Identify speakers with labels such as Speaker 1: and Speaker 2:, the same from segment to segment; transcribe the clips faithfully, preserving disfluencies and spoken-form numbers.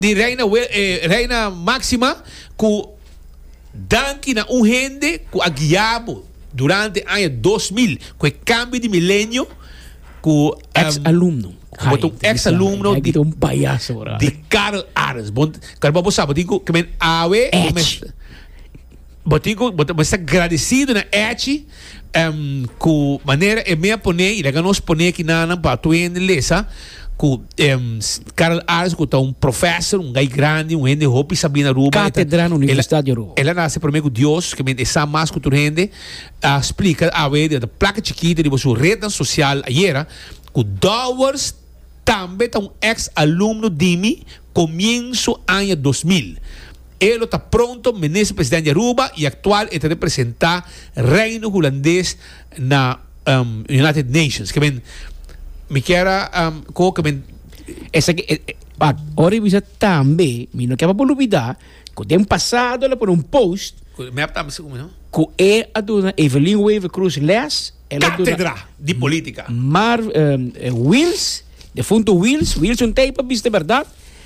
Speaker 1: de reina eh, reina máxima que danke na um gente que a guiabo durante ano dois mil com o câmbio de milênio com
Speaker 2: ex-alumno
Speaker 1: um ex-alumno
Speaker 2: de um palhaço
Speaker 1: de Karl Arens bom cara vamos saber digo que men awe botigo mas agradecido na et um, com maneira é meia poner e legal nós poner aqui na na para tu em lesa com um, Karl Arens que é um professor um gai grande um ende hopi sabina Aruba
Speaker 2: catedral na Universidade de Aruba
Speaker 1: ela nasce por meio Deus que men essa mais que tu rende uh, explica a ver da placa chiquita de sua rede social ayer que Dowers também é um ex-aluno de mim começo ano dois mil. Ele está pronto, ministro presidente de Aruba e atual é representar reino holandês na um, United Nations. Que bem, me quero um, que bem
Speaker 2: essa que agora você também, me não quer para olvidar que tem passado lá por um post
Speaker 1: me apta me segundo, não?
Speaker 2: Que é a dona Evelyn Weaver Cruz Les, ela
Speaker 1: cátedra de política.
Speaker 2: Mar um, Wills, de fundo Wills, Wilson Teipa, viste verdade?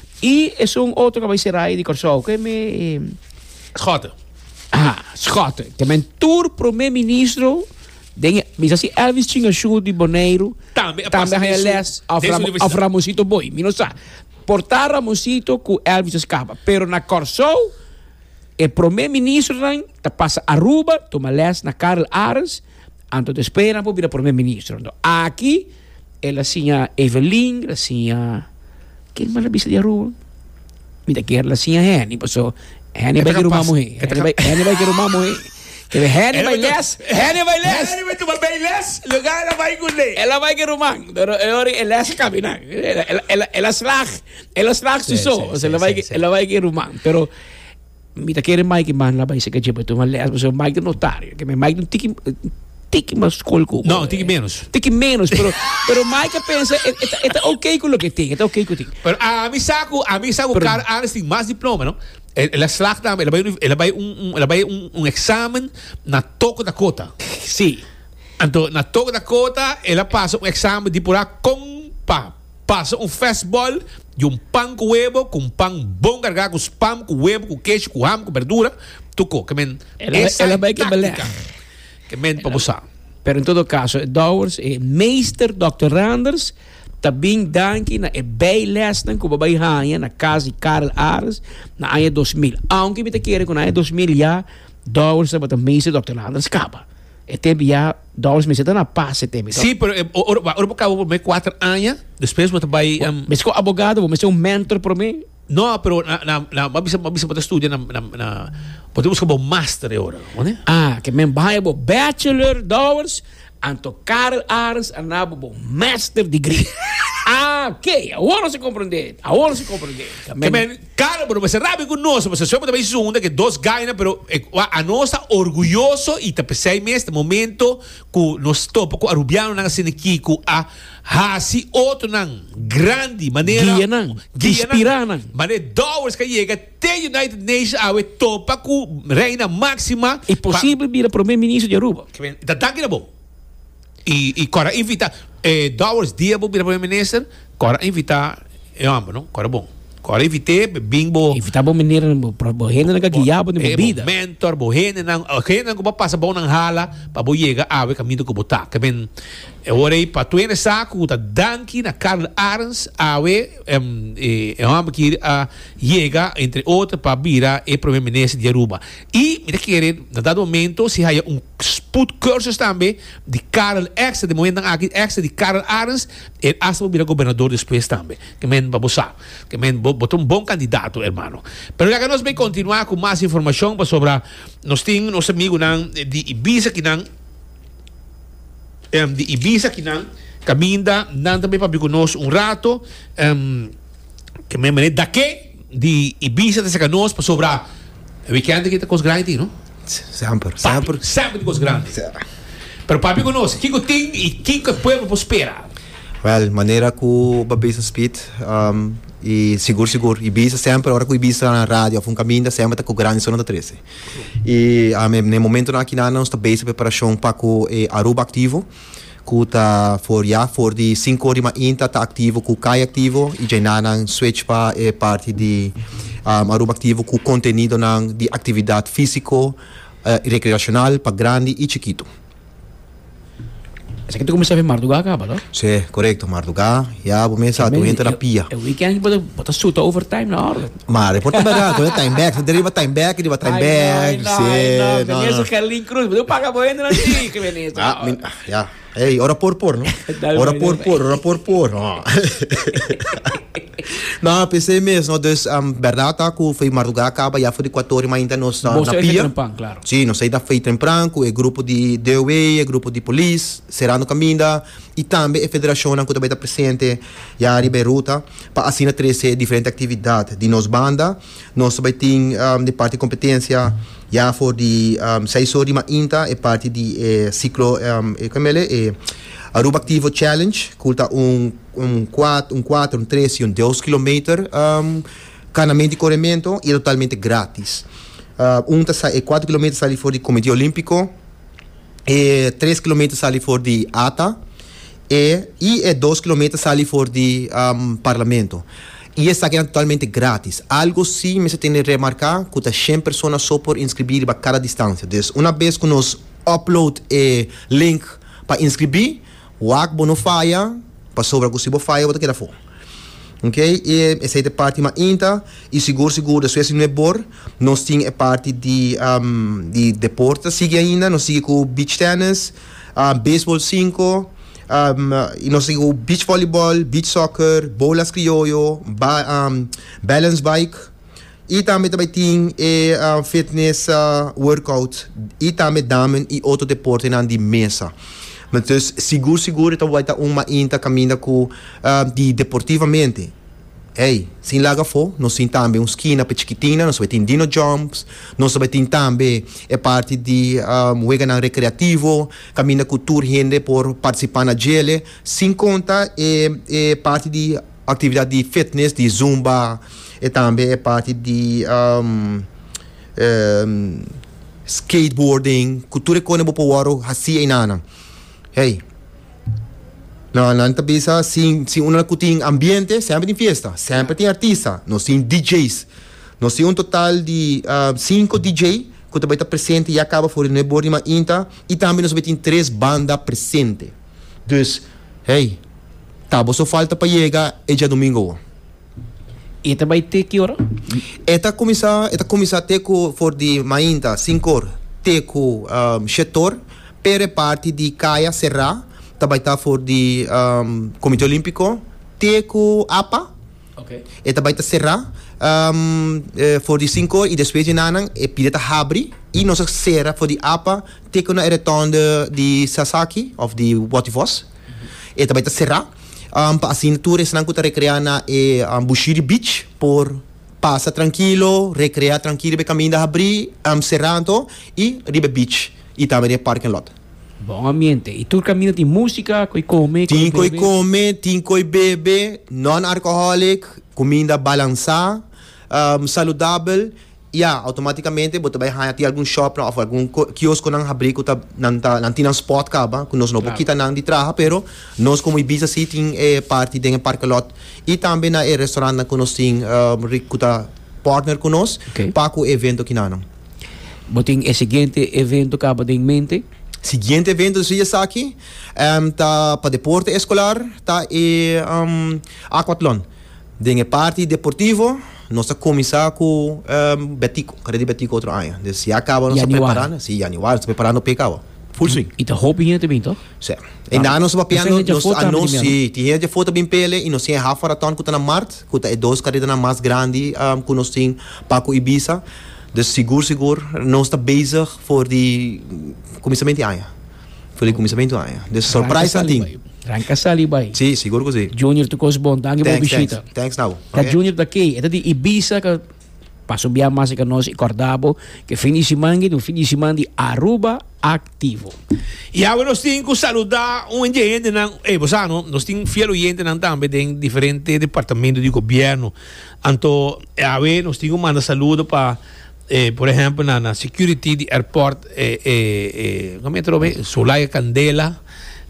Speaker 2: E é um outro que vai ser aí de Corsol, que me...
Speaker 1: Schotten.
Speaker 2: Ah, Schotten. Que é tour primeiro-ministro, mas assim, Elvis tinha show de Boneiro,
Speaker 1: também,
Speaker 2: também é les, ao Ramosito Boi, me não sabe. Portar Ramosito com Elvis escapa, pero na Corsol, o primeiro-ministro tá passa Aruba, toma les na Karl Arens, anto te espera para vir a primeiro-ministro. Aqui, ela tinha Evelyn, ela tinha... Quem mais bisa de Aruba? Mira que ela tinha Henny, so Henny vai que rumar morrer. Henny vai que rumar morrer. Que Henny vai les, Henny vai les.
Speaker 1: Henny vai tomar bem les, lugar ela vai gule.
Speaker 2: Ela vai que rumar, pero ela ela se camina. Ela ela ela slag, ela slag su so, ela vai ela vai que rumar, pero mira que ele Mike man lá vai se que tipo tomar les, so Mike notário, que me Mike não tiki tiki mais colco.
Speaker 1: Não, tiki menos.
Speaker 2: Tiki menos, pero pero Mike pensa está ok com o que tem, está ok com o que tem.
Speaker 1: Pero a mim saco, a mim saco cara Arens tem mais diploma, não? Ela slag também, ela vai ela vai um ela vai um, um exame na Toco Dakota.
Speaker 2: Sim.
Speaker 1: Então, na Toco Dakota, ela passa um exame de por com pa passa um fastball de um pão com huevo, com pão bom carregado com spam, com huevo, com queijo, com ham, com verdura, tuco, que men
Speaker 2: ela ela vai que beleza.
Speaker 1: Que men para usar.
Speaker 2: Pero em todo caso, Dowers é meester doutor Randers, também danke na e bem lesson que vai ganhar na casa de Karl Arens na ano dois mil. Aunque me te queira com ano dois mil já, Dowers é o meester doutor Randers capa. E tempo já, Dowers me se dá na paz esse tempo.
Speaker 1: Sim, pero ora ora para por me quatro anos, depois você vai
Speaker 2: mas como advogado, você é um mentor para mim.
Speaker 1: Não, pero na na na mabisa mabisa para estudar na na na podemos como master agora, né?
Speaker 2: Ah, que men vai bo bachelor Dowers, anto Karl Arens anabo bo master degree. Ah, ok, agora se compreende. Agora se compreende.
Speaker 1: Que men, cara, pero você sabe que nós, você sabe também segunda que dois ganha, pero a nossa orgulhoso e te pensei neste momento que nós topo com arubiano na cena aqui com a hasi outro nan grande maneira
Speaker 2: guia nan inspira nan
Speaker 1: maneira Dowers que chega te United Nations awe topa com reina máxima
Speaker 2: e possível vir a primeiro-ministro de Aruba.
Speaker 1: Que men, da tanque bom. E e cora invita eh, Dowers dia bo vir a primeiro-ministro, cora invita eu amo, não? Cora bom. Cora invite bimbo.
Speaker 2: Invita bo menina bo renda na gagiabo de bebida.
Speaker 1: Mentor bo renda nang renda ko passa bom nang hala pa bo chega awe caminho ko botar. Que men agora aí para tu ene saco tá danke na Karl Arens awe em eu amo que a chega entre outros para vira e primeiro-ministro de Aruba. E me querer na dado momento se há um sput cursus também de Karl Ex de momento aqui Ex de Karl Arens e hasta vira governador depois também. Que men para botar. Que men botou um bom candidato, hermano. Pero já que nós vamos continuar com mais informação sobre nós temos nosso amigo de Ibiza que não um, de Ibiza que não caminha não também para conosco um rato um, que me maneira daqui de Ibiza de sacar nós para sobre o weekend que está com os grandes, não?
Speaker 3: Sempre, sempre.
Speaker 1: Sempre com os grandes. Pero papi conosco, que tem e que que pode prosperar?
Speaker 3: Well, maneira que o Babisa Speed um, e seguro, seguro. Ibiza sempre, ora que o Ibiza na rádio, um caminho sempre está com o grande sono da treze. E um, no momento aqui na nós está bem preparação para o Aruba ativo, kuta for ja for die cinco ori ma inta ta ativo ku kai ativo e já nan switch pa é parte de um, Aruba ativo ku contenido nan de atividade físico uh, recreacional para grande e chiquito.
Speaker 2: Essa que tu começava em Marduga acaba, não?
Speaker 3: Sim, correto, Marduga. Ja, vou começar a entra na pia.
Speaker 2: É o weekend que bota suta overtime na hora.
Speaker 3: Mas depois também dá, quando time back, deriva time back, deriva time back.
Speaker 2: Sim, não, não. Carlinhos Cruz, eu pago a boenda na tia, que beleza.
Speaker 3: Ah, ja. Ei, ora por por, não? Ora por por, ora por por. Não, pensei mesmo, dus um, verdade tá com foi Marduga acaba já foi de quatro horas ainda nos na, na pia.
Speaker 2: Claro.
Speaker 3: Sim, nós ainda foi temprano, é grupo de D O E, é grupo de polícia, será no caminho e também a federação que também está presente já em Beruta para assinar três diferentes atividades de nos banda, nós também tem um, de parte de competência já for de um, seis horas de inta é parte de eh, ciclo um, é como ele é Aruba Activo Challenge, culta um um quatro, um quatro, um três e um dois quilômetros, um, canamento de corrimento e é totalmente grátis. Uh, um é quatro quilômetros ali for de Comitê Olímpico, e três quilômetros ali for de A T A, e, e é dois quilômetros ali for de um, Parlamento. E essa aqui é totalmente grátis. Algo sim, mas você tem que remarcar que cem pessoas só por inscrever para cada distância. Então, uma vez que nós upload o link para inscrever, o acbo não falha, para sobra que se você falha, você quer for. Ok? E essa é a parte mais inta, e seguro, seguro, se você não é bom, nós temos a parte de, um, de deporte, sigue ainda, nós temos com beach tennis, uh, baseball cinco, Um, e nós temos beach volleyball, beach soccer, bolas criollo, ba, um, balance bike e também também tem eh, uh, fitness uh, workout e também damen e outro deporte na de mesa. Mas então, seguro, seguro, então vai estar uma inta caminha com uh, de deportivamente. Ei, sem laga for, nós temos também um esquina para chiquitina, nós temos dino jumps, nós temos também a parte de um, wega recreativo, caminha com tour gente por participar na gele, sem conta é, é parte de atividade de fitness, de zumba, e também é parte de um, um, skateboarding, cultura que não pode waro assim e nana. Ei. Não, não está bisa, sim, sim, uma que tem ambiente, sempre tem festa, sempre tem artista, nós temos D Js, nós temos um total de uh, cinco D J que também está presente e acaba fora no Ebor de Inta, e também nós temos três bandas presentes. Então, hey, tá, só falta para chegar e já domingo.
Speaker 2: E também tem que hora?
Speaker 3: Eta começa, eta começa a ter com for de Mainta, cinco horas, ter com um, setor, per parte de Caia Serra, também está for de um, Comitê Olímpico, teco A P A,
Speaker 2: okay.
Speaker 3: E também está serra, um, eh, for de cinco e depois de nanan e pirata habri e nossa serra for de A P A, teco na retonda de Sasaki of de Wativos, mm-hmm. E também está serra, um, para assinatura se não custa recrear na e um, Bushiri Beach por passa tranquilo, recrear tranquilo, be caminho da abrir, um, serrando e ribe beach e também é parking lot.
Speaker 2: Bom ambiente. E tu caminho de música, coi come,
Speaker 3: tem coi come, tem coi bebe, non-alcoholic, comida balançada, um, saudável, e yeah, automaticamente você vai ter algum shop ou algum quiosco não abrir que não tem um spot acaba, que nós não podemos quitar de trabalho, pero nós como Ibiza City é parte do parque lot e também na restaurante que nós temos um, partner com nós okay. Para o evento que não.
Speaker 2: Você tem o seguinte evento que acaba em mente?
Speaker 3: Seguinte evento que já aqui, um, tá para deporte escolar, tá e um, aquatlon. Tem a parte deportivo, nós começar com um, Betico, cara de Betico outro ano. Se acaba nós preparando, sim, januário, nós preparando para pegar. Full swing.
Speaker 2: E tá roupa ainda também, então?
Speaker 3: Sim. E na nós papiando, nós anúncio, tinha de foto bem pele e nós tinha half marathon que tá na Marte, que tá é dois corridas mais grande, um, que nós tem para o Ibiza. Dus seguro, seguro, nós está bezig voor die começamento de ano. Voor die começamento de ano. Dus surprise aan ding.
Speaker 2: Ranca sali bay.
Speaker 3: Sim, seguro que sim.
Speaker 2: Junior tu cos bom, dangue bom visita.
Speaker 3: Thanks now.
Speaker 2: Da Junior daqui, é de Ibiza que passou bem mais que nós acordamos que fim de semana, no fim de semana de Aruba Activo.
Speaker 1: E agora nós temos que saludar um gente, eh, você não, nós temos fiel gente também em diferentes departamentos de governo. Então, a ver, nós temos que mandar saludo para Eh, por exemplo, na, na security de airport, eh, eh, eh, como é que Solaya Candela,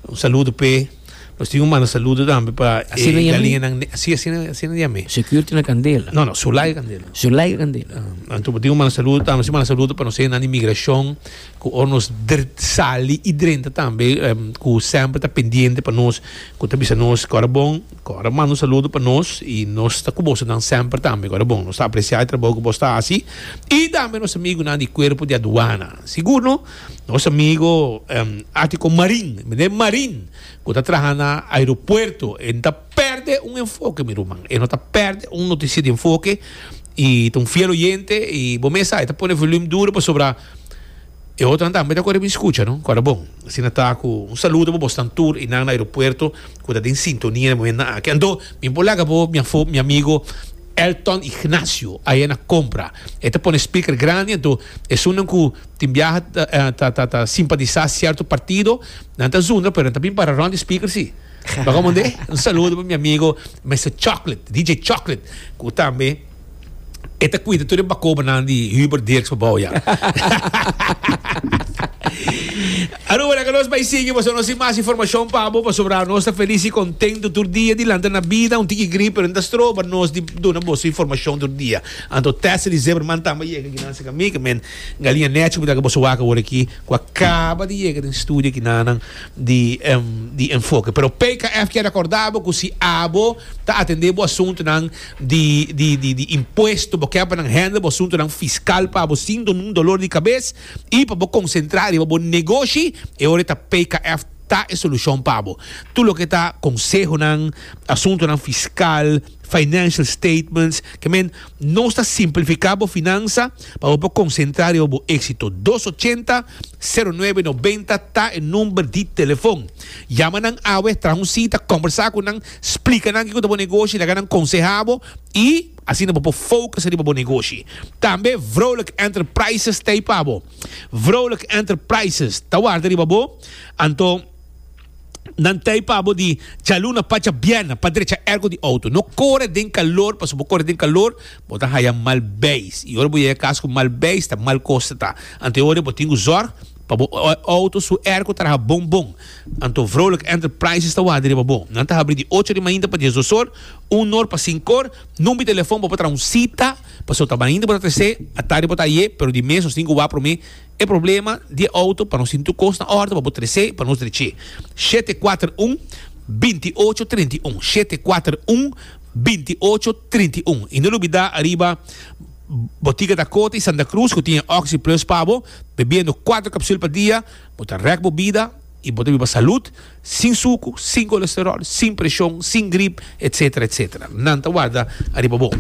Speaker 1: um saludo pe nós tínhamos um saludo também para
Speaker 2: assim não
Speaker 1: galinha assim assim assim não é
Speaker 2: security na Candela
Speaker 1: não não Sulai Candela
Speaker 2: Sulai Candela
Speaker 1: então tínhamos um saludo também assim um saludo para nós na imigração que nos sali e drenta também que sempre está pendente para nós que também se nós agora bom agora manda um saludo para nós e nós está com você não sempre também agora bom nós está apreciar o trabalho que você está assim e também nosso amigo na de corpo de aduana seguro nosso amigo um, Ático Marim de Marim que está trabalhando no aeroporto ele está perde um enfoque meu irmão ele não está perde um notícia de enfoque e está um fiel oyente e bom mensagem está pondo volume duro para sobrar e outra também agora me escuta, não? Agora bom, assim está com um saludo para Boston Tour e na aeroporto, que está em sintonia, que andou, me embolega para minha meu amigo Elton Ignacio, aí na compra. Ele põe speaker grande, então é um que tem viaja a simpatizar certo partido, não está zunda, mas também para round speaker sim. Vamos mandar um saludo para meu amigo mister Chocolate, D J Chocolate, que também Eta cuida tudo em Bacoba na de Hubert Dirks para Bauja. Agora que nós vai seguir, você não tem mais informação para para sobrar nós está feliz e contente todo dia de lá na vida, um tique gripe, ainda estroba nós de dona boa informação todo dia. Então teste de zebra manta mas chega aqui nessa caminho, men galinha net que você vai agora aqui, com acaba de chegar no estúdio aqui na de de enfoque. Pero P K F quer acordar que se abo tá atendendo o assunto não de de de de imposto porque é para não renda o assunto não fiscal para você sinto um dolor de cabeça e para concentrar e para negócio e agora tá P K F tá a solução para você. Tudo o que tá consejo não assunto não fiscal, financial statements, que men não está simplificado a finança para você concentrar e o êxito. dois oito zero, zero nove nove zero tá o número de telefone. Chama nang awe, traz um cita, conversar com nang, explica nang que o negócio, ele ganha consejado e assim não pode focar ali para o negócio. Também Vrolijk Enterprises tem para você. Vrolijk Enterprises tá guarda ali para você. Então não tem para você de jaluna pacha biana para direita ergo de auto. Não corre de calor, para subir corre de calor, botar aí mal base. E agora você é caso com mal base, tá mal costa tá. Então agora você tem que usar para o auto su ergo traga bom bom. Então Vrolijk Enterprises está guarda ali para você. Não tá abrir de oito de manhã para dez horas, um hora para cinco horas, número de telefone para botar um cita, para seu trabalho para trazer, a tarde para aí, pero de mês os cinco vai para mim. É problema de auto para não sentir custo na hora para trazer, para nos trazer. sete quatro um, dois oito três um. sete quatro um, dois oito três um. E não olvidar, arriba, Botiga da Cota e Santa Cruz, que tinha Oxy Plus Pavo, bebendo quatro cápsulas por dia, botar rec bebida e botar para saúde, sem suco, sem colesterol, sem pressão, sem gripe, etc, etcétera. Nanta guarda, arriba bom.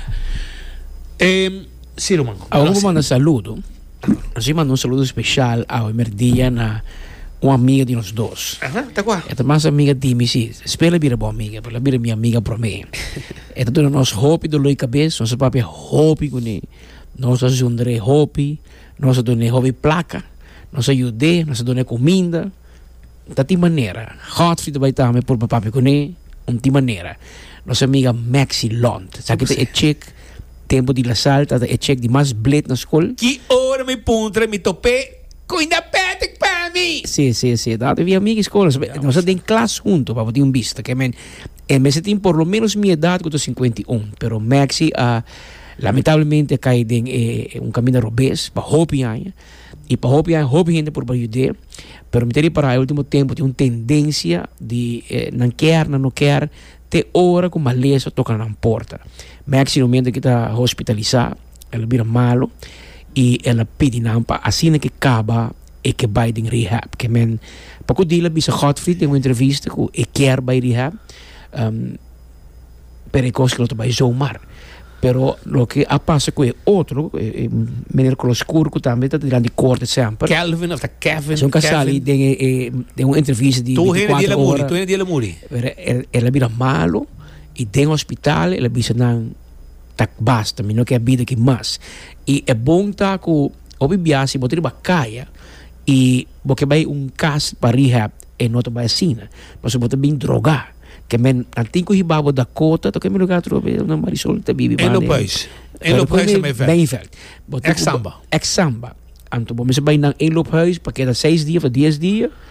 Speaker 1: Eh, Ciro Manco.
Speaker 2: Agora vou mandar saludo. Nós mandamos um saludo especial ao Emerdia na uma amiga de nós dois.
Speaker 1: Aham, tá qua.
Speaker 2: Esta mais amiga de mim, sim. Espera vir a boa amiga, porque ela é minha amiga para mim. Esta toda nossa hobby do loi cabeça, nossa papai hobby com ele. Nossa jundre hobby, nossa dona hobby placa, nossa ajude, nossa dona comida. Da ti maneira, hot fit vai estar por papai com ele, um ti maneira. Nossa amiga Maxi Lont, sabe que é chick. Tempo de la salta, é check de mais blade na escola.
Speaker 1: Que hora me puntra, me topé, cuida petek para mim.
Speaker 2: Sim, sim, sim. Da minha amiga escola, nós temos classe junto para ter um vista, que men, é mas tem por lo menos minha idade, que eu tô cinquenta e um, pero Maxi, uh, lamentavelmente, cai em eh, um caminho robês, para hobby aí, e para hobby aí, hobby ainda por ajudar, pero me teria para o último tempo, tem uma tendência de eh, não quer, não quer, ter hora com maleza tocar na porta. Maxi no momento que está hospitalizada, ela vira malo e ela pede não para assim que acaba e que vai em rehab. Que men, para que dila bisa Godfrey tem uma entrevista que e quer vai rehab, um, pero é coisa que ele vai zoomar. Pero lo que ha passa com o outro, eh, menino com o escuro que também está tirando de corte sempre.
Speaker 1: Calvin of the Kevin.
Speaker 2: São casal e tem eh, tem uma entrevista de vinte e quatro horas.
Speaker 1: Tu é de Lamuri.
Speaker 2: Ela vira malo e tem um hospital, ela bisa não tak basta, mas não quer vida que mais. E é bom tá com o bibiasi, botar uma caia e porque vai um caso para rehab e não vai assim, mas botar bem drogar. Que men anting ko hibabo da Cota to kami lugar trobe na Marisol ta bibi
Speaker 1: ba. Elo país. Elo país sa may
Speaker 2: bem velho.
Speaker 1: Ex samba.
Speaker 2: Ex samba. Anto bom se vai nang Elo país para que da seis dias para dez dias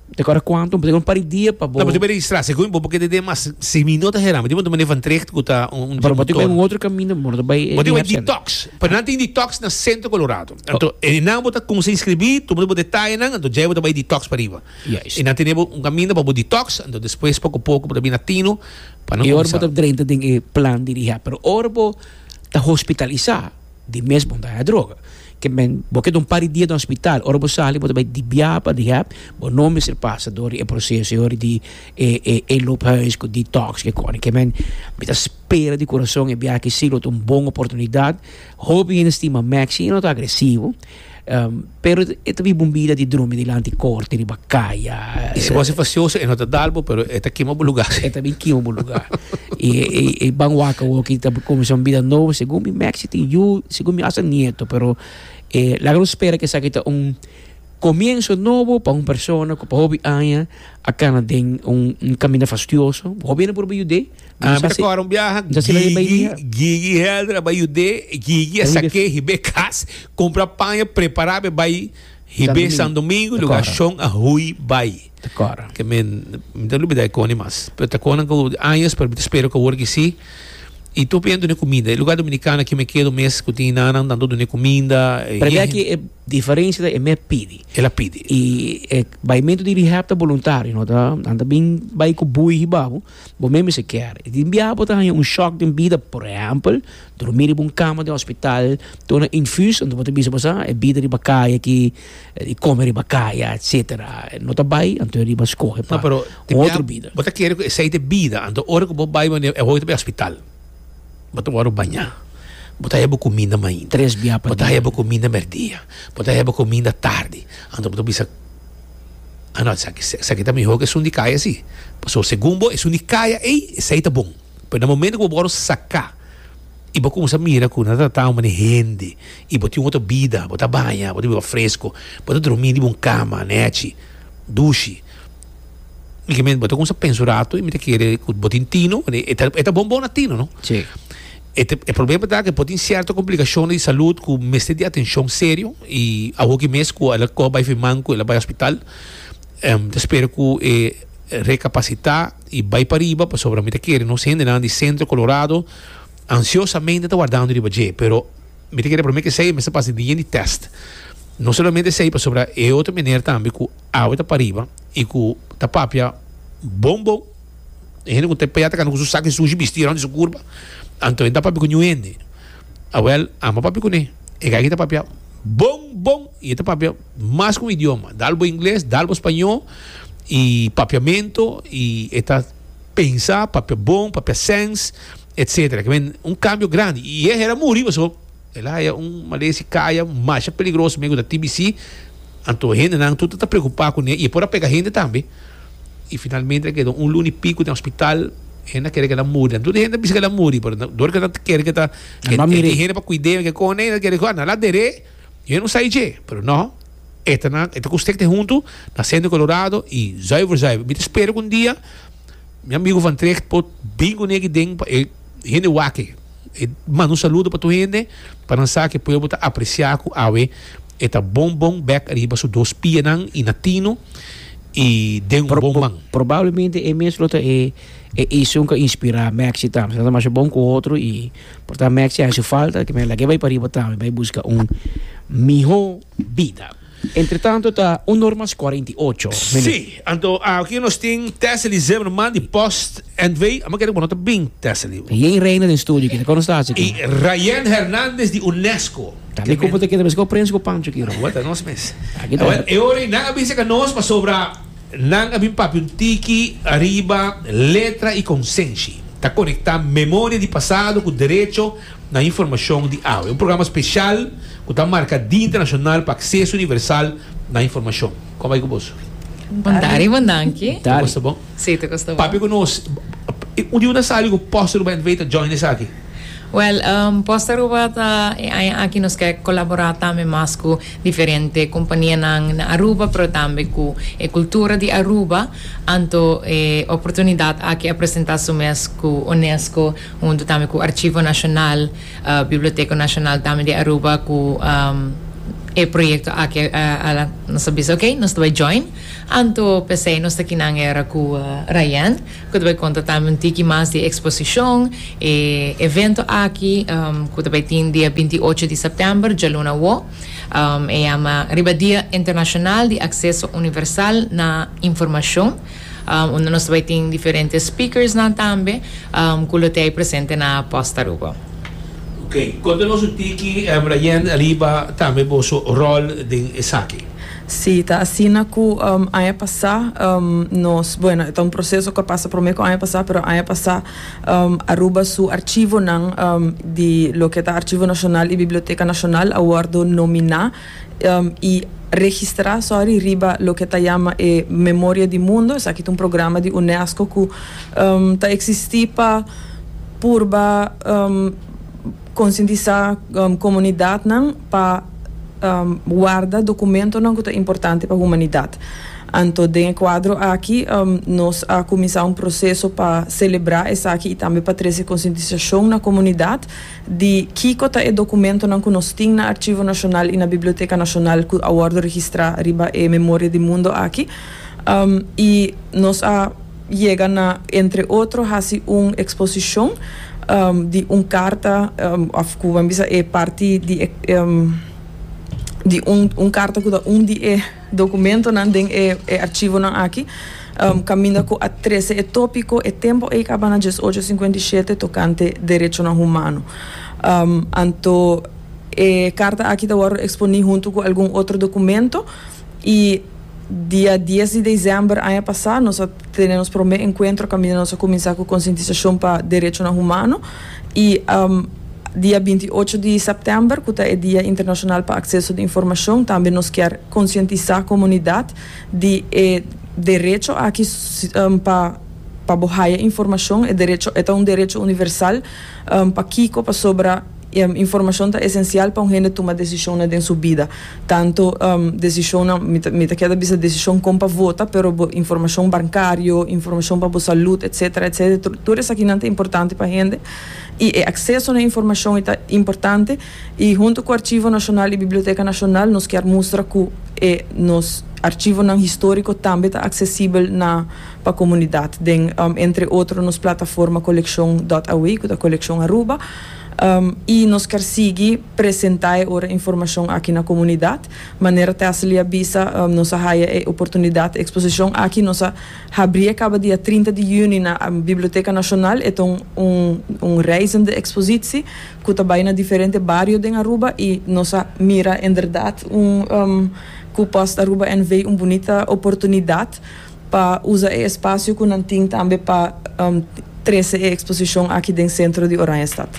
Speaker 2: Agora quanto? Pode um par de dias para
Speaker 1: Não, pode registrar. Segundo, porque de mais se minutos era, mas de maneira van trek que tá um
Speaker 2: Pero pode ter um outro caminho, pode vai.
Speaker 1: Pode ter detox. Para não ter detox na Centro Colorado. Então, e não botar como se inscrever, tu pode detalhe não, então já vai detox para riba.
Speaker 2: Yes.
Speaker 1: E não tem um caminho para detox, então depois pouco a pouco para vir latino, para não.
Speaker 2: E ora pode ter tem plan de rehab, pero ora tá hospitalizar de mesmo da droga. Que men porque um par de dias no hospital, ora você ali pode vai de biapa de rehab, o nome se passa do é processo ora de é é é lopes com detox que corre, que men me espera de coração e bia que silo uma boa oportunidade, hobby em estima maxi, não tá agressivo. Um, pero é também bombida de drume de anticorte de bacaia
Speaker 1: e se você facioso é nota dalbo pero é aqui um lugar
Speaker 2: é também aqui um lugar e e banwaka o que tá começou uma vida nova segundo me maxi tem you segundo me asa nieto pero eh, la gran espera que essa aqui um comienzo novo para uma pessoa que para hobby anha a cana tem um, um caminho fastidioso hobby não por bem de
Speaker 1: ah mas agora um viaja Gigi Gigi Heldra vai de Gigi saque Ribecas compra panha preparar vai Ribe São Domingo lugar chão a Rui vai
Speaker 2: agora
Speaker 1: que men me dá lubida com animais pero tá com anhas para espero que o work sim e tu pendo de comida, lugar dominicano que me quedo mês que tem nada dando de comida.
Speaker 2: Para ver que é diferença é me pede.
Speaker 1: Ela pede.
Speaker 2: E é vai mento de rehab voluntário, não tá? Anda bem vai com bui ribabo, bom mesmo se quer. E enviar botar um choque de vida, por exemplo, dormir em uma cama de hospital, tona infus, onde você bisa passar, é vida de bacaia que de comer de bacaia, etcétera. Não tá vai, então ele vai escolher para outra vida.
Speaker 1: Você quer que sair de vida, então hora que você vai é hoje para hospital. Bota o banhar. Bota aí a comida manhã.
Speaker 2: Três dias para
Speaker 1: Bota aí a comida merdia. Bota aí a comida tarde. Então bota bisa. Ah não, isso aqui, isso aqui também é um de caia assim. Passou segundo, é um de caia e isso aí tá bom. Mas no momento que eu vou sacar e vou começar a mirar com nada tá uma rende e botar outra vida, bota banha, bota bebida fresco, bota dormir em uma cama, net, duche. E que me bota começar a pensar e me querer botar tino, é tá bom bom na tino, não?
Speaker 2: Sim.
Speaker 1: O problema é que pode ter certa complicação de saúde com mestre de atenção sério e a que mês que ela vai firmar que ela vai ao hospital um, espero que eh, recapacitar e vai para riba para sobre a me querer não sendo nada de Centro Colorado ansiosamente está guardando de baixo pero me querer para mim que sei me está passando de teste não somente sei para sobre é outra maneira também que a outra para riba e que tá papia bom bom e gente que tem peiata que não usa saque sujo vestir onde se curva então ainda papi com nuende a well ama papi com ne e aqui tá papi bom bom e tá papi mais com idioma dalbo inglês dalbo espanhol e papiamento e está pensar papi bom papi sense etc que vem um cambio grande e era muito só ela é um malese caia mais perigoso meio da T B C então gente não tudo tá preocupado com ele e por pegar gente também e finalmente quedou um lunes pico no hospital gente quer que ela mude tudo gente pensa que ela mude por dor que ela quer que tá gente para cuidar que com ela quer que ela dere eu não sei je pero não esta na esta costecte junto na Centro Colorado e já eu já me espero que um dia meu amigo Van Trecht pode bingo nele dentro gente wake manda um saludo para tu gente para pensar que pode botar apreciar com a we esta bom bom back arriba so dos pianan e natino e den um bom man
Speaker 2: provavelmente é mesmo é é isso que inspira Maxi também se mais bom com o outro e portanto Maxi hace falta que me la que vai para riba também vai buscar um melhor vida. Entretanto está um normas quarenta e oito
Speaker 1: sim então aqui nós tem Tesla Zimmerman de Post and Way a querer botar bem Tesla
Speaker 2: e em reina do estúdio que quando está aqui
Speaker 1: e Ryan Hernandez de Unesco
Speaker 2: também como te quer mas que eu prendo com pancho aqui
Speaker 1: what nós mes aqui tá eu ora não avisa que nós para sobra não abim papi um tiki arriba letra e consciência está conectar memória de passado com direito na informação de áudio um programa especial com a marca Dia Internacional para Acesso Universal na Informação. Como é que você?
Speaker 4: Bom dia, bom dia.
Speaker 1: Tá gosta bom?
Speaker 4: Sim, tu gosta bom.
Speaker 1: Papi conosco. Onde você sabe que o posto do Ben Veita join esse aqui?
Speaker 4: Well, um, posto ruba ta aqui nós quer colaborar também mais com diferente companhia na, na Aruba, pero também com a cultura de Aruba, anto eh, oportunidade aqui apresentar mês com Unesco, onde também com o Arquivo Nacional, uh, Biblioteca Nacional também de Aruba, com um, e proyecto aqui a nossa bisa, ok? Nós vai join. Anto pensei nós aqui na era com Ryan, que vai contar também um tiki mais de exposição e evento aqui, que vai ter dia vinte e oito de setembro, de luna wo, é chama Dia Internacional de Acesso Universal na Informação. Um, onde nós vai ter diferentes speakers na também, um, que tem presente na Posta Aruba.
Speaker 1: Ok, quando nós tiki Ryan arriba também vosso rol de esaki.
Speaker 5: Sim, tá assim na que um, ano passado um, nós, bueno, é um processo que passa por mim com ano passado, pero ano passado um, Aruba su archivo nan um, de lo que tá Archivo Nacional e Biblioteca Nacional aguardo nominar um, e registrar sorry riba lo que ta llama eh, Memória do Mundo, é aqui um programa de UNESCO que um, ta existir para purba um, conscientizar um, comunidade nan para um, guarda documento não que é importante para a humanidade. Então, dentro do quadro aqui, um, nós a começar um processo para celebrar essa aqui e também para trazer conscientização na comunidade de que é documento não que nós temos no Arquivo Nacional e na Biblioteca Nacional que a ordem registrar riba é Memória do Mundo aqui. Um, e nós a chega na, entre outros, assim, uma exposição um, de uma carta, um, é parte de um, de um, um carta que um de é documento não tem é, é arquivo não aqui um, caminha com a treze é tópico é tempo é cabana dezoito cinquenta e sete tocante direito não humano um, então é carta aqui da hora exponí junto com algum outro documento e dia dez de dezembro ano passado nós tivemos primeiro encontro caminha nós começar com conscientização para direito não humano e um, dia vinte e oito de setembro, que é Dia Internacional para Acesso de Informação, também nós queremos conscientizar a comunidade de eh, direito aqui um, para para borrar informação, é direito é um direito universal um, para Kiko para sobre um, informação é essencial para um gente tomar decisão na sua vida, tanto um, decisão na me queda bisa decisão como para votar, pero informação bancária, informação para a saúde, etc, etc, tudo isso aqui não é importante para a gente. E é acesso à informação é importante e junto com o Arquivo Nacional e Biblioteca Nacional nós queremos mostrar que é nos arquivo não histórico também está acessível na para a comunidade. Den, um, entre outros, nos plataforma collection ponto a u, que é a coleção Aruba. Um, e nós queremos seguir apresentar a informação aqui na comunidade. Maneira que a bisa um, nossa raia é oportunidade de exposição aqui nossa abrir acaba dia trinta de junho na um, Biblioteca Nacional é um um, um reisende exposição que também na diferente bairro de Aruba e nossa mira em verdade um, um que Posta Aruba N V uma bonita oportunidade para usar o espaço que não tem também para um, trazer a exposição aqui dentro do centro de Oranjestad.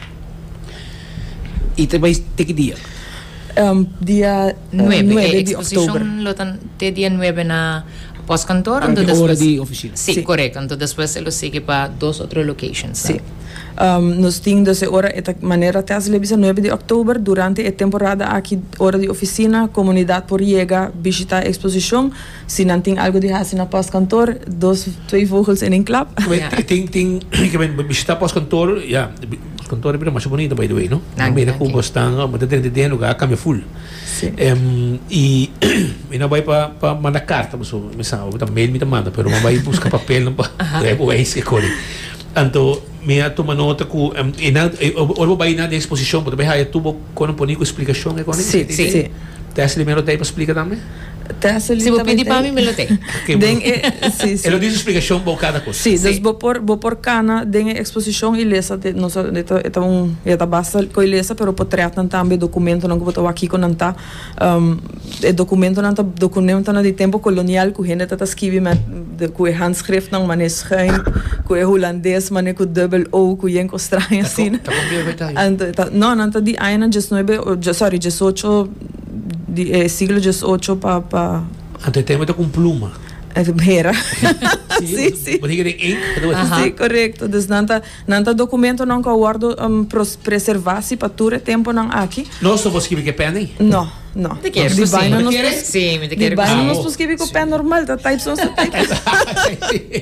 Speaker 2: E também tem que dia?
Speaker 5: Um, dia nueve de outubro.
Speaker 4: Tem dia nueve na pós-cantor.
Speaker 2: Hora de oficina.
Speaker 4: Sim, sí, correto. Então, depois ele segue para duas outras locations.
Speaker 5: Sim. Sí. Um, nós temos essa hora, de maneira até as nove de outubro, durante a temporada aqui, hora de oficina, a comunidade por chegar, visitar a exposição. Se não tem algo de fazer na pós-cantor, dois, dois vogels em um club.
Speaker 1: Tem, tem, que visitar pós-cantor, já. Cantor é mais bonito, by the way, não? Não é como gostam, mas tem de ter lugar cambia full.
Speaker 5: Sim.
Speaker 1: Um, e não vai para para mandar carta, mas o mensagem, o mail me manda, pero não vai buscar papel não para é o é isso que corre. Então, me toma nota que um, e na ou vai na exposição, porque vai tubo com um pouquinho explicação, é com isso.
Speaker 5: Sim, sim, sim.
Speaker 1: Tem esse primeiro tempo explica também.
Speaker 4: Se vou pedir para mim, me lo tem.
Speaker 1: Ele diz explicação por cada coisa.
Speaker 5: Sim, então vou por vou por cana tem exposição e lesa de nossa é um é da basta com lesa, pero por tratar também documento não que aqui com não tá um é documento não tá documento não de tempo colonial que gente tá escreve met com handschrift não maneschijn com holandês mane com double o com em estranho assim.
Speaker 1: Tá com
Speaker 5: não não tá de aina dezenove sorry dezoito de eh, siglo dezoito para pa...
Speaker 1: Ante tema com pluma.
Speaker 5: Era. Sim, sim. Sim, correto. Então, nanta, nanta documento não que eu guardo um, preservar-se para todo o tempo não aqui.
Speaker 1: Não só você escreve que pena?
Speaker 5: Não, não.
Speaker 4: Te quero,
Speaker 5: de baina
Speaker 4: sim. Sim, me te quero.
Speaker 5: De baina nós escreve com pena normal, tá type só type.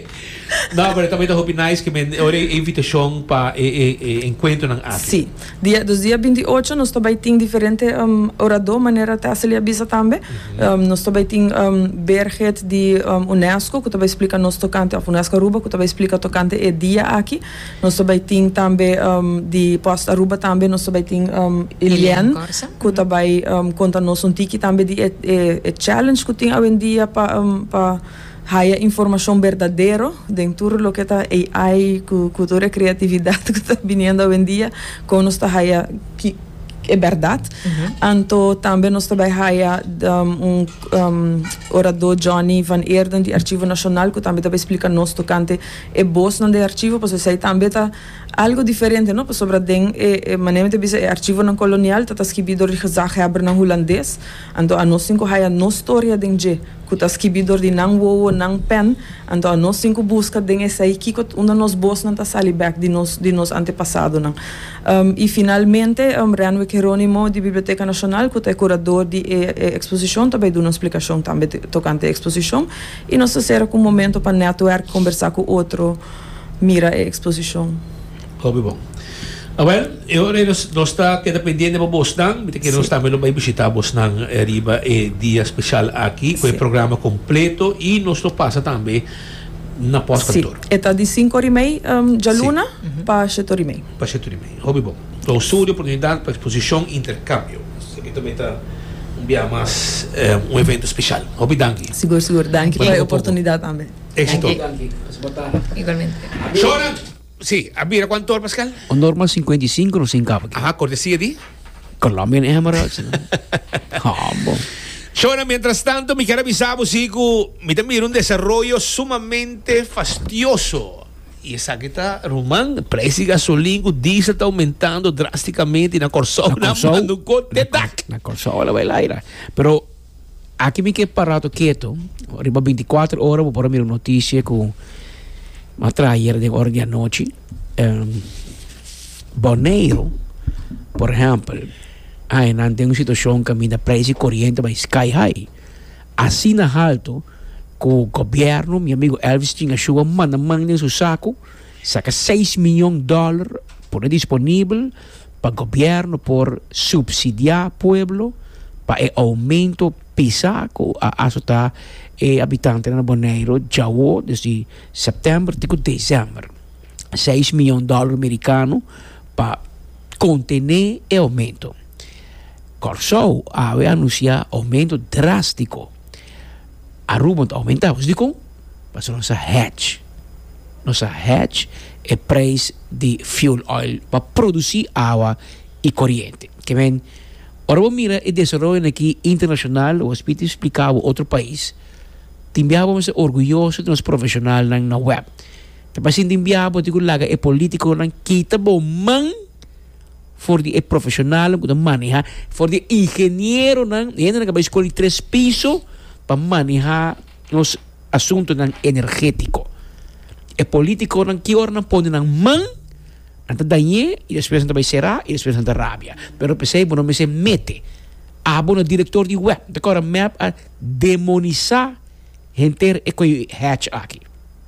Speaker 1: Não, pero também está nice que me ora invitação para e encontro ng ati.
Speaker 5: Sim. Dia dos dia vinte e oito nós também tem diferente um, orador maneira até se avisa também. Um, nós também tem um, Berget de um, Unesco que também explica nós tocante of Unesco Aruba que também explica tocante e dia aqui. Nós também tem também um, de Post Aruba também nós também tem um, Eliane que também um, conta nós um tiki também de e, e, e challenge que tem hoje em dia para um, para haya informação verdadeira dentro do que está A I, cultura e criatividade que está vindo hoje em dia, com nós está haya que é verdade. Uhum. Então também nós também haya um, um orador Johnny Van Eerden de Arquivo Nacional que também também explica nós tocante e boss não de arquivo, porque sei também está algo diferente, não? Sobre den e, e maneira de dizer arquivo não colonial está escrito de gezag hebben na holandês, então a nós cinco haya no história den je que está escrito de não wo não pen, então a nós cinco busca den esse aí que onde nós boss não está sali back de nós de nós antepassado não. Um, e finalmente um, Renwick Jerónimo de Biblioteca Nacional que é curador de e, e, exposição também dá uma explicação também tocante a exposição e nós será com um momento para network conversar com outro mira a exposição.
Speaker 1: Hobby bom. Ah, well, agora nós nós está queda pendente para Boston, porque que nós também vai visitar Boston arriba e dia especial aqui com o programa completo e nós lo passa também na pós-cantor.
Speaker 5: Sim, está de cinco e meia um, de luna uhum. para sete e meia.
Speaker 1: Para sete e meia. Hobby bom. Então, surge oportunidade para exposição intercâmbio. Isso aqui também está um dia mais eh, um evento especial. Hobby danke.
Speaker 5: Seguro, seguro. Danke pela oportunidade também.
Speaker 1: Éxito.
Speaker 4: Igualmente.
Speaker 1: Chora. Sí, mira, ¿cuánto hora, Pascal?
Speaker 2: Un normal cincuenta y cinco no cinco aquí.
Speaker 1: Ajá, cortesía de
Speaker 2: Colombian Emirates. Ah, bom.
Speaker 1: Chora, mientras tanto, mi cara avisaba, sigo, me también un desarrollo sumamente fastidioso. E essa aqui está arrumando, preço de gasolina, o diesel está aumentando drasticamente na Corsol, na Corsol,
Speaker 2: na Corsol, ela vai lá, ira. Pero aqui me quedei parado quieto, arriba vinte e quatro horas, vou pôr a minha notícia com uma traíra de hora de noite. Um, Bonaire, por exemplo, aí não tem uma situação que a preço de corrente vai sky high. Assim na alto, com o governo, meu amigo Elvis tinha chuva, manda manda em seu saco, saca seis milhões de dólares por disponível para o governo por subsidiar o povo para o aumento pisaco a assustar e habitante na Bonaire já desde setembro até dezembro. seis milhões de dólares americanos para conter o aumento. Corsol havia anunciado aumento drástico. Aruba aumentar, os digo, mas nossa hedge, nossa hedge é o preço de fuel oil para produzir água e corrente. Que vem, ora mira o desenvolvimento aqui internacional, o hospital explicava outro país, timbiávamos orgulhoso de nós profissionais na web. Tapi sin timbiabo digo laga é político nang kita bom man for de profissional que maneja, for de engenheiro nang, ainda na escolher três pisos para manejar os assuntos energéticos. É político que orna põe na mão, anta daí e depois anta vai será e depois anta rábia. Pero pensei, bueno, me se mete a bom diretor de web, de agora map a demonizar gente e coi hatch aqui.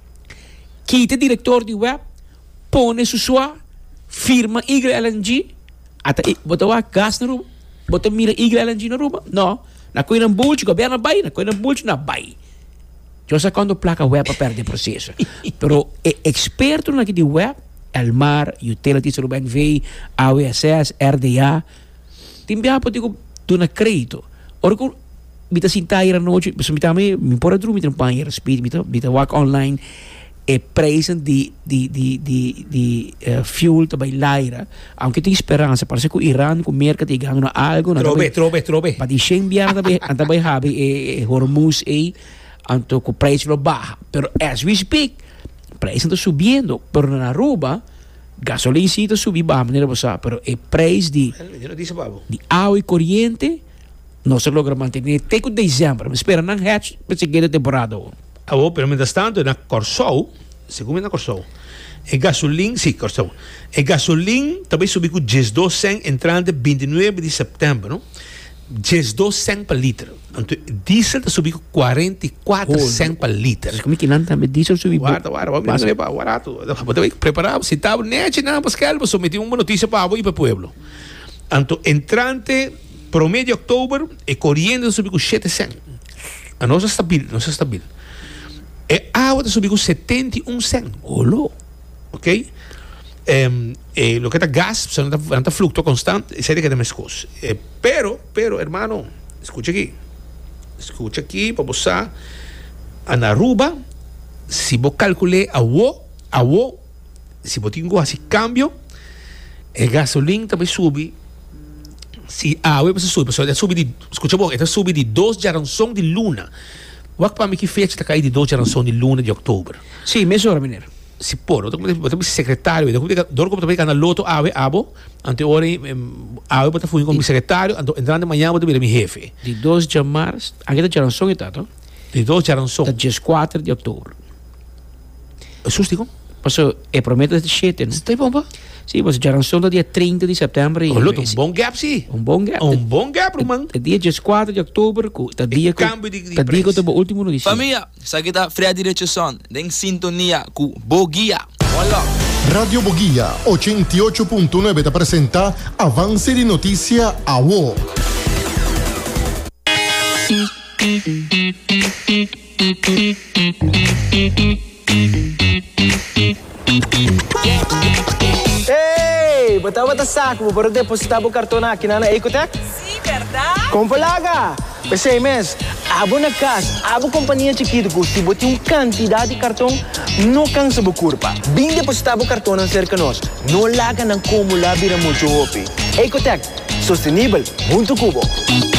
Speaker 2: Quita diretor de web, põe sua firma I G L N G, até bota o gás na rua, bota mira I G L N G na rua, não. Na coisa não bulge, governo vai, na coisa não bulge, não vai. Eu sei quando placa web para perder processo. Pero é experto na de web, Elmar, Utilities, Ruben V, A W S S, R D A, tem bem para digo, tu na crédito. Ora que me tá sentar aí na noite, mas me tá me, me pôr a dormir, me tá panhar speed, me tá, me tá walk online, e preço de de de de de uh, fuel também laira, aunque tem esperança, parece que o Irã com o mercado ganha algo, na
Speaker 1: trobe trobe trobe.
Speaker 2: Para deixar enviar também, também habe e Hormuz e anto com o preço lo baja, pero as we speak, preço está subindo, pero na Aruba gasolina sim está subindo, baja maneira você, pero o preço de de água e corrente não se logra manter até com dezembro, mas espera não hatch para seguir a temporada.
Speaker 1: Ah, oh, pero mientras tanto, na Corsol, segundo na Corsol, e gasolina, sim, Corsol, e gasolina também subiu com dez doze entrante vinte e nove de setembro, dezesseis cent per litro. Então, diesel está subindo quarenta e quatro
Speaker 2: Oh,
Speaker 1: cent per litro.
Speaker 2: Como é que não também diesel subiu?
Speaker 1: Guarda, guarda, vamos ver para barato. Vamos preparar, se estava net, não, Pascal, vou someter uma notícia para o e para o pueblo. Então, entrante promedio de outubro e corriendo subiu com sete cent. A nossa está stabil, nossa está stabil. E água está subindo com setenta e um cent.
Speaker 2: Olô.
Speaker 1: Ok? Um, e lo que está gas, se não está fluctuando constante, seria que é mais coisa. Eh, pero, pero, hermano, escucha aqui. Escucha aqui, para você. Na Aruba, se você calcular a o, a o, se você tem assim câmbio, a gasolina também sube. Se a água vai subir, pessoal, sube de, escucha bom, está sube de dois gerações de luna. O que para mim que fecha está cair de dois gerações de luna de outubro.
Speaker 2: Sim, mesmo hora, mineiro.
Speaker 1: Se por, eu tenho secretário, eu tenho como também na loto ave abo, ante hora ave para fui com meu secretário, entrando de manhã vou ter meu jefe.
Speaker 2: De dois de março, aqui está geração e tanto.
Speaker 1: De dois gerações.
Speaker 2: Da dia quatro de outubro.
Speaker 1: Isso digo?
Speaker 2: Passou, é promessa de sete, não?
Speaker 1: Está bom, pá?
Speaker 2: Sim, mas geração do dia trinta de setembro.
Speaker 1: Oh, loto, um bom gap, sim.
Speaker 2: Um bom gap.
Speaker 1: Um bom gap, irmão.
Speaker 2: É dia quatro de outubro, tá dia que
Speaker 1: câmbio de
Speaker 2: tá dia que eu último notícia.
Speaker 6: Família, isso aqui tá Fred Richardson, em sintonia com Boguia. Olá.
Speaker 7: Radio Boguía ochenta y ocho punto nueve te presenta Avance de Noticia A W O.
Speaker 8: Hey, bata-bata saco, para depositar o cartão aqui na Ecotec?
Speaker 9: Sim, verdade?
Speaker 8: Compalaga! Pensei, mes, abo na casa, abo companhia chiquita, se bote um quantidade de cartão, não cansa a curva. Bem depositar o cartão na cerca nós, não larga na como lá vira muito ope. Ecotec, sustentável, muito cubo.